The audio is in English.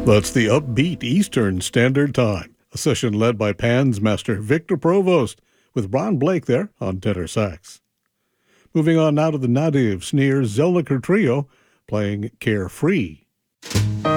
That's the upbeat Eastern Standard Time, a session led by Pan's master Victor Provost, with Ron Blake there on tenor sax. Moving on now to the Nadia Sneers Zellniker Trio playing Carefree.